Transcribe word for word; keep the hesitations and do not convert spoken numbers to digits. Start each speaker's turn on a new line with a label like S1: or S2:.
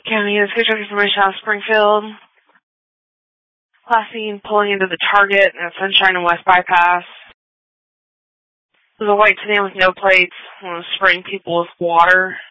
S1: County, this picture information out of Springfield. Last seen pulling into the Target at Sunshine and West Bypass. There's a white sedan with no plates, one was spraying people with water.